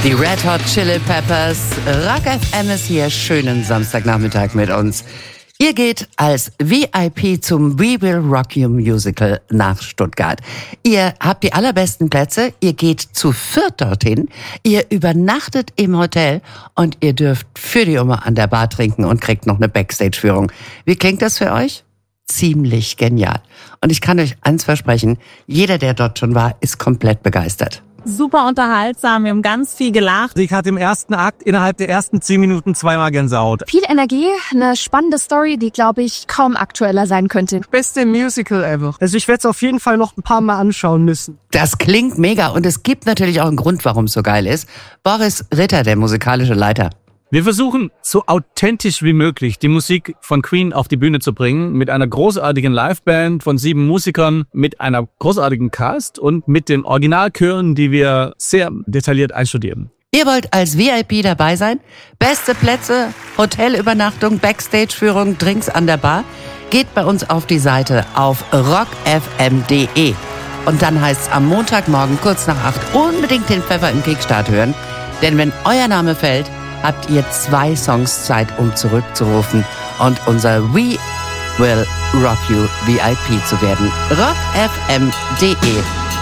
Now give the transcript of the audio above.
Die Red Hot Chili Peppers. Rock FM ist hier. Schönen Samstagnachmittag mit uns. Ihr geht als VIP zum We Will Rock You Musical nach Stuttgart. Ihr habt die allerbesten Plätze, ihr geht zu viert dorthin, ihr übernachtet im Hotel und ihr dürft für die Umme an der Bar trinken und kriegt noch eine Backstage-Führung. Wie klingt das für euch? Ziemlich genial. Und ich kann euch eins versprechen, jeder, der dort schon war, ist komplett begeistert. Super unterhaltsam, wir haben ganz viel gelacht. Ich hatte im ersten Akt innerhalb der ersten 10 Minuten 2-mal Gänsehaut. Viel Energie, eine spannende Story, die, glaube ich, kaum aktueller sein könnte. Beste Musical ever. Also ich werde es auf jeden Fall noch ein paar Mal anschauen müssen. Das klingt mega und es gibt natürlich auch einen Grund, warum es so geil ist. Boris Ritter, der musikalische Leiter. Wir versuchen, so authentisch wie möglich die Musik von Queen auf die Bühne zu bringen, mit einer großartigen Liveband von 7 Musikern, mit einer großartigen Cast und mit den Originalchören, die wir sehr detailliert einstudieren. Ihr wollt als VIP dabei sein? Beste Plätze, Hotelübernachtung, Backstage-Führung, Drinks an der Bar? Geht bei uns auf die Seite auf rockfm.de. Und dann heißt es am Montagmorgen kurz nach 8 unbedingt den Pfeffer im Kickstart hören. Denn wenn euer Name fällt, habt ihr 2 Songs Zeit, um zurückzurufen und unser We Will Rock You VIP zu werden. rockfm.de